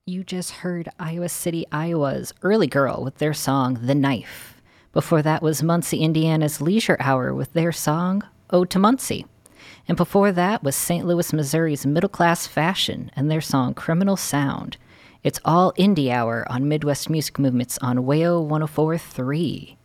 You just heard Iowa City, Iowa's Early Girl with their song The Knife. Before that was Muncie, Indiana's Leisure Hour with their song Ode to Muncie. And before that was St. Louis, Missouri's Middle Class Fashion and their song Criminal Sound. It's all Indie Hour on Midwest Music Movements on WAYO 104.3.